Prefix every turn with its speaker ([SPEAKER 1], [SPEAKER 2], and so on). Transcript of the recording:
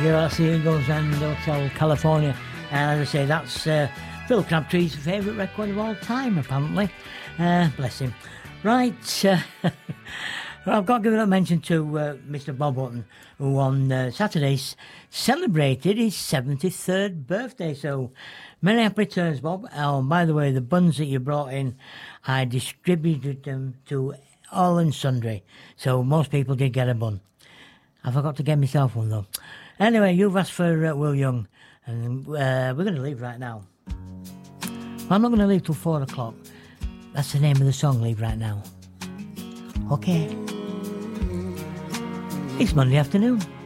[SPEAKER 1] you. That's the Eagles and Hotel California. And as I say, that's Phil Crabtree's favourite record of all time, apparently. Bless him. Right, well, I've got to give a mention to Mr. Bob Hutton, who on Saturday celebrated his 73rd birthday. So, many happy returns, Bob. Oh, by the way, the buns that you brought in, I distributed them to all and sundry. So, most people did get a bun. I forgot to get myself one, though. Anyway, you've asked for Will Young, and we're going to leave right now. Well, I'm not going to leave till 4 o'clock. That's the name of the song, Leave Right Now. Okay. It's Monday afternoon.